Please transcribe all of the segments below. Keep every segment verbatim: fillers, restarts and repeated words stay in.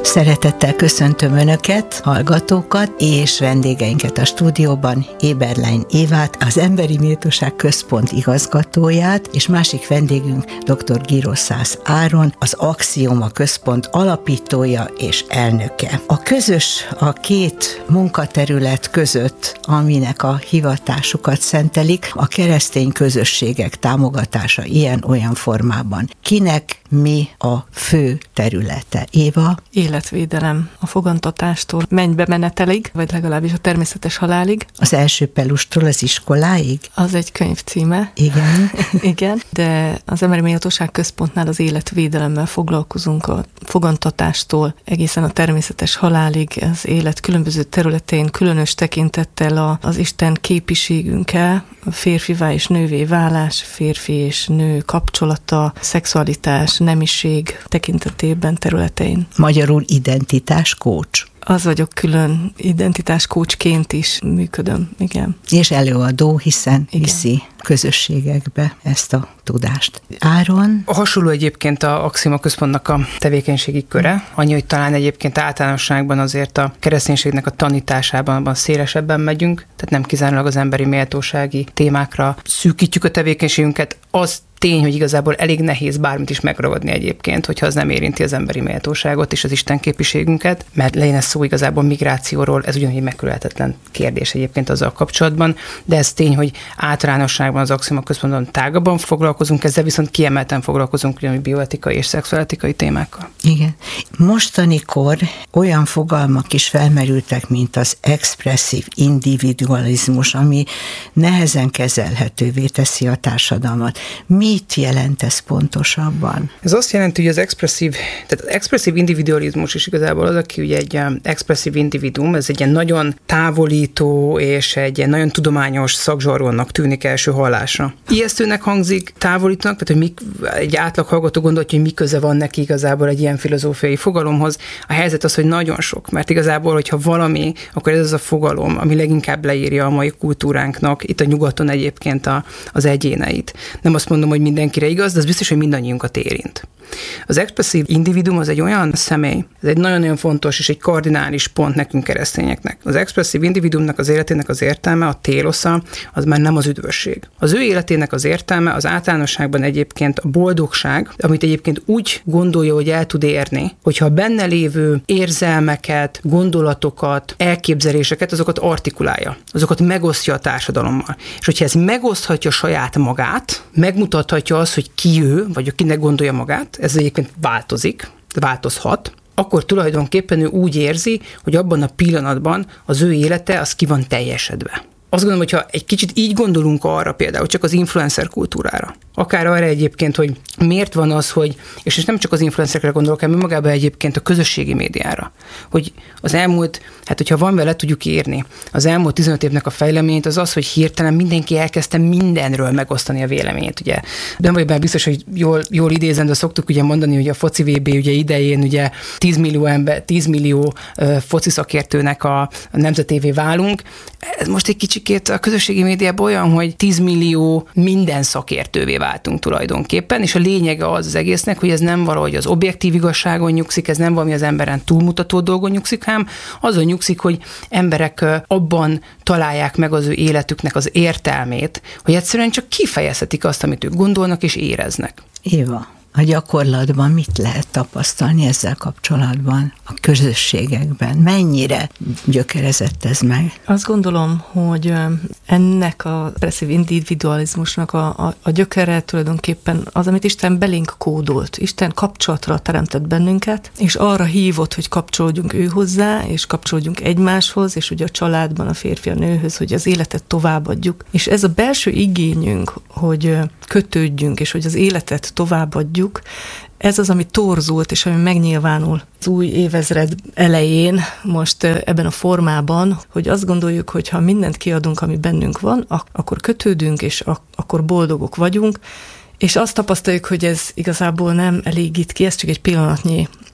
Szeretettel köszöntöm Önöket, hallgatókat és vendégeinket a stúdióban, Eberlein Évát, az Emberi Méltóság Központ igazgatóját, és másik vendégünk dr. Giroszász Áron, az Axioma Központ alapítója és elnöke. A közös a két munkaterület között, aminek a hivatásukat szentelik, a keresztény közösségek támogatása ilyen-olyan formában. Kinek mi a fő területe? Éva? Életvédelem a fogantatástól mennybe menetelig, vagy legalábbis a természetes halálig. Az első pelustól az iskoláig? Az egy könyv címe. Igen. Igen, de az Emberi Méltóság Központnál az életvédelemmel foglalkozunk a fogantatástól egészen a természetes halálig, az élet különböző területén, különös tekintettel a, az Isten képiségünkkel, a férfivá és nővé válás, férfi és nő kapcsolata, szexualitás, nemiség tekintetében, területein. Magyarul identitás coach. Az vagyok, külön identitás coachként is működöm, igen. És előadó, hiszen igen. viszi közösségekbe ezt a tudást. Áron? Hasonló egyébként a Axioma Központnak a tevékenységi köre, annyi, hogy talán egyébként általánosságban azért a kereszténységnek a tanításában abban szélesebben megyünk, tehát nem kizárólag az emberi méltósági témákra szűkítjük a tevékenységünket. Az tény, hogy igazából elég nehéz bármit is megragadni egyébként, hogyha az nem érinti az emberi méltóságot és az istenképiségünket, mert legyen ez szó igazából migrációról, ez ugyanúgy megkerülhetetlen kérdés egyébként azzal kapcsolatban, de ez tény, hogy általánosságban az Axioma Központban tágabban foglalkozunk ezzel, viszont kiemelten foglalkozunk ugyanúgy bioetikai és szexuáletikai témákkal. Igen. Mostanikor olyan fogalmak is felmerültek, mint az expresszív individualizmus, ami nehezen kezelhetővé teszi a társadalmat. Mit jelent ez pontosabban? Ez azt jelenti, hogy az expresszív, tehát az expresszív individualizmus is igazából az, aki ugye egy expresszív individuum, ez egy ilyen nagyon távolító és egy ilyen nagyon tudományos szakzsargonnak tűnik első hallásra. Ijesztőnek hangzik, távolítanak, tehát hogy mik, egy átlag hallgató gondolja, hogy mi köze van neki igazából egy ilyen filozófiai fogalomhoz. A helyzet az, hogy nagyon sok, mert igazából, hogyha valami, akkor ez az a fogalom, ami leginkább leírja a mai kultúránknak, itt a nyugaton egyébként a, az egyéneit. Nem azt mondom, hogy mindenkire igaz, de az biztos, hogy mindannyiunkat érint. Az expresszív individuum az egy olyan személy, ez egy nagyon-nagyon fontos és egy kardinális pont nekünk keresztényeknek. Az expresszív individuumnak az életének az értelme, a télosza, az már nem az üdvösség. Az ő életének az értelme az általánosságban egyébként a boldogság, amit egyébként úgy gondolja, hogy el tud érni, hogyha a benne lévő érzelmeket, gondolatokat, elképzeléseket, azokat artikulálja, azokat megosztja a társadalommal. És hogyha ez megoszthatja saját magát, megmutathatja azt, hogy ki ő, vagy kinek gondolja magát, ez egyébként változik, változhat, akkor tulajdonképpen ő úgy érzi, hogy abban a pillanatban az ő élete az ki van teljesedve. Azt gondolom, hogyha egy kicsit így gondolunk arra például, csak az influencer kultúrára, akár arra egyébként, hogy miért van az, hogy, és nem csak az influencerekre gondolok, hanem magában egyébként a közösségi médiára, hogy az elmúlt, hát hogyha van vele tudjuk írni, az elmúlt tizenöt évnek a fejleményét az az, hogy hirtelen mindenki elkezdte mindenről megosztani a véleményét, ugye. Nem vagy bár biztos, hogy jól, jól idézem, de szoktuk ugye mondani, hogy a foci vé bé ugye idején ugye tíz millió ember, tíz millió uh, foci szakértőnek a, a nemzetévé válunk. Ez most egy kicsikét a közösségi médiában olyan, hogy tíz millió minden szakértővé váltunk tulajdonképpen, és a lényege az az egésznek, hogy ez nem valahogy az objektív igazságon nyugszik, ez nem valami az emberen túlmutató dolgon nyugszik, hanem azon nyugszik, hogy emberek abban találják meg az ő életüknek az értelmét, hogy egyszerűen csak kifejezhetik azt, amit ők gondolnak és éreznek. Éva, a gyakorlatban mit lehet tapasztalni ezzel kapcsolatban a közösségekben? Mennyire gyökerezett ez meg? Azt gondolom, hogy ennek a expresszív individualizmusnak a, a, a gyökere tulajdonképpen az, amit Isten belénk kódolt. Isten kapcsolatra teremtett bennünket, és arra hívott, hogy kapcsolódjunk ő hozzá, és kapcsolódjunk egymáshoz, és ugye a családban a férfi a nőhöz, hogy az életet továbbadjuk. És ez a belső igényünk, hogy kötődjünk, és hogy az életet továbbadjuk, ez az, ami torzult, és ami megnyilvánul az új évezred elején, most ebben a formában, hogy azt gondoljuk, hogy ha mindent kiadunk, ami bennünk van, akkor kötődünk, és akkor boldogok vagyunk, és azt tapasztaljuk, hogy ez igazából nem elégít ki, ez csak egy pillanatnyi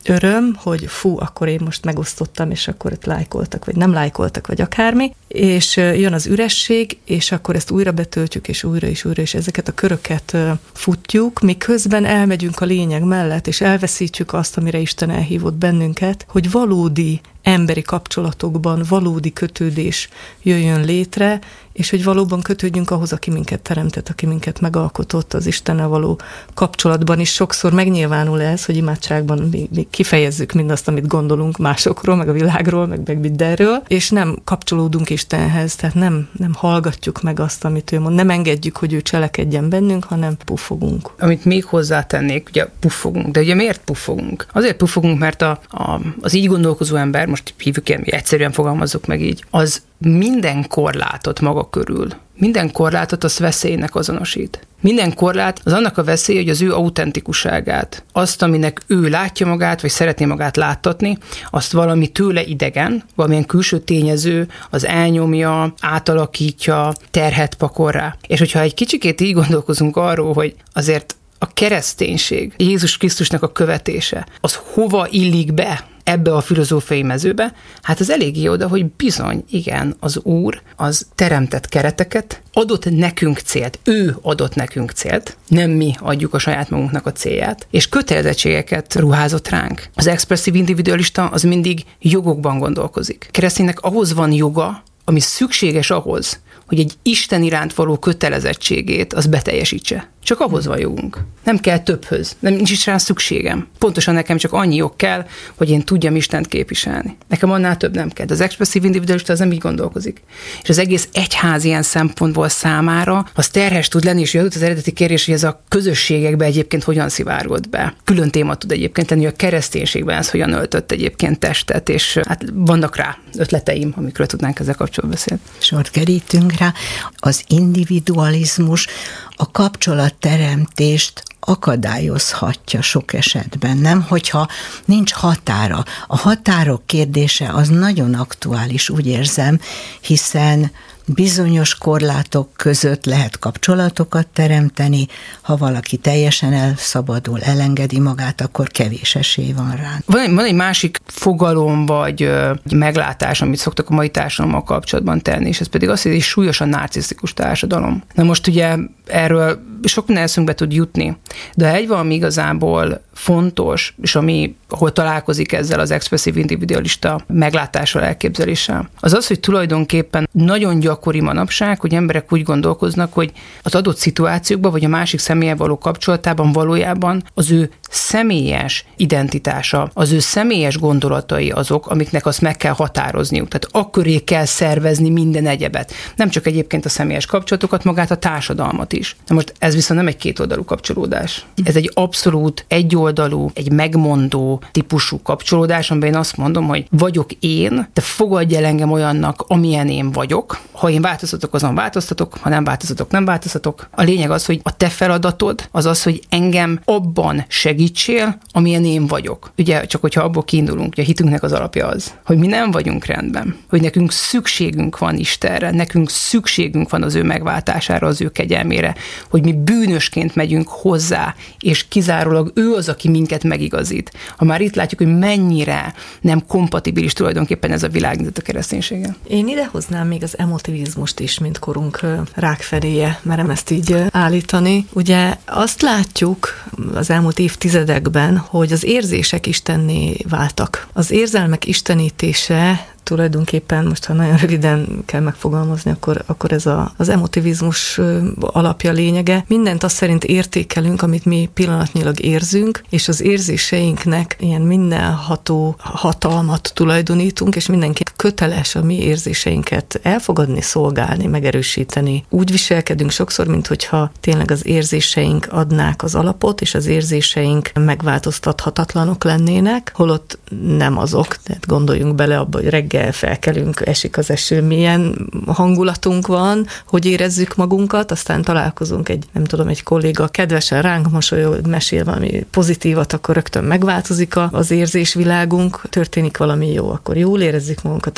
öröm, hogy fú, akkor én most megosztottam, és akkor itt lájkoltak, vagy nem lájkoltak, vagy akármi, és jön az üresség, és akkor ezt újra betöltjük, és újra, és újra, és ezeket a köröket futjuk, miközben elmegyünk a lényeg mellett, és elveszítjük azt, amire Isten elhívott bennünket, hogy valódi emberi kapcsolatokban valódi kötődés jöjjön létre, és hogy valóban kötődjünk ahhoz, aki minket teremtett, aki minket megalkotott, az Istennel való kapcsolatban is. Sokszor megnyilvánul ez, hogy imádságban mi, mi kifejezzük mindazt, amit gondolunk másokról, meg a világról, meg, meg mindenről, és nem kapcsolódunk Istenhez, tehát nem, nem hallgatjuk meg azt, amit ő mond, nem engedjük, hogy ő cselekedjen bennünk, hanem puffogunk. Amit még hozzátennék, ugye puffogunk, de ugye miért puffogunk? Azért puffogunk, mert a, a, az így gondolkozó ember, most hívjuk ilyen, egyszerűen fogalmazzuk meg így, az minden korlátot maga körül, minden korlátot az veszélynek azonosít. Minden korlát az annak a veszély, hogy az ő autentikusságát, azt, aminek ő látja magát, vagy szeretné magát láttatni, azt valami tőle idegen, valamilyen külső tényező az elnyomja, átalakítja, terhet pakol rá. És hogyha egy kicsikét így gondolkozunk arról, hogy azért a kereszténység, Jézus Krisztusnak a követése, az hova illik be ebbe a filozófiai mezőbe, hát az eléggé oda, hogy bizony, igen, az Úr az teremtett kereteket, adott nekünk célt, ő adott nekünk célt, nem mi adjuk a saját magunknak a célját, és kötelezettségeket ruházott ránk. Az expresszív individualista az mindig jogokban gondolkozik. Kereszténynek ahhoz van joga, ami szükséges ahhoz, hogy egy Isten iránt való kötelezettségét az beteljesítse. Csak ahhoz van jogunk. Nem kell többhöz. Nem, nincs is rá szükségem. Pontosan nekem csak annyi jog kell, hogy én tudjam Istent képviselni. Nekem annál több nem kell. De az expresszív individualista az nem így gondolkozik. És az egész egyház ilyen szempontból számára az terhes tud lenni, és jött az eredeti kérdés, hogy ez a közösségekbe egyébként hogyan szivárgott be. Külön téma tud egyébként lenni, hogy a kereszténységben ez hogyan öltött egyébként testet, és hát vannak rá ötleteim, amikről tudnánk ezzel kapcsolatban beszélni. Sort kerítünk rá. Az individualizmus a kapcsolatteremtést akadályozhatja sok esetben, nem? Hogyha nincs határa. A határok kérdése az nagyon aktuális, úgy érzem, hiszen bizonyos korlátok között lehet kapcsolatokat teremteni, ha valaki teljesen elszabadul, elengedi magát, akkor kevés esély van rá. Van egy, van egy másik fogalom, vagy ö, meglátás, amit szoktak a mai társadalommal kapcsolatban tenni, és ez pedig az, hogy egy súlyosan narcisztikus társadalom. Na most ugye erről sok minden eszünkbe tud jutni, de egy valami igazából fontos, és ami, ahol találkozik ezzel az expresszív individualista meglátással, elképzeléssel, az az, hogy tulajdonképpen nagyon gyakori manapság, hogy emberek úgy gondolkoznak, hogy az adott szituációkban, vagy a másik személlyel való kapcsolatában valójában az ő személyes identitása, az ő személyes gondolatai azok, amiknek azt meg kell határozniuk. Tehát akköré kell szervezni minden egyebet. Nem csak egyébként a személyes kapcsolatokat, magát a társadalmat is. Na most ez viszont nem egy kétoldalú kapcsolódás. Ez egy abszolút egyoldalú, egy megmondó típusú kapcsolódás, amiben én azt mondom, hogy vagyok én, te fogadj el engem olyannak, amilyen én vagyok. Ha én változtatok, azon változtatok, ha nem változtatok, nem változtatok. A lényeg az, hogy a te feladatod az az, hogy engem abban segítsél, amilyen én vagyok. Ugye csak hogyha abból kiindulunk, hogy a hitünknek az alapja az, hogy mi nem vagyunk rendben, hogy nekünk szükségünk van Istenre, nekünk szükségünk van az ő megváltására, az ő kegyelmére, hogy mi bűnösként megyünk hozzá, és kizárólag ő az, aki minket megigazít. Ha már itt látjuk, hogy mennyire nem kompatibilis tulajdonképpen ez a világnézet a kereszténységgel. Én idehoznám még az emotivizmust is, mint korunk rákfenéje, merem ezt így állítani. Ugye azt látjuk az elmúlt évtizedekben, hogy az érzések istenné váltak. Az érzelmek istenítése tulajdonképpen, most ha nagyon röviden kell megfogalmazni, akkor, akkor ez a, az emotivizmus alapja, lényege. Mindent azt szerint értékelünk, amit mi pillanatnyilag érzünk, és az érzéseinknek ilyen mindenható hatalmat tulajdonítunk, és mindenki köteles a mi érzéseinket elfogadni, szolgálni, megerősíteni. Úgy viselkedünk sokszor, minthogyha tényleg az érzéseink adnák az alapot, és az érzéseink megváltoztathatatlanok lennének, holott nem azok. Tehát gondoljunk bele abba, hogy reggel felkelünk, esik az eső, milyen hangulatunk van, hogy érezzük magunkat, aztán találkozunk egy, nem tudom, egy kolléga kedvesen ránk mosolyog, mesél valami pozitívat, akkor rögtön megváltozik az érzésvilágunk, történik valami jó, akkor jól érezzük magunkat,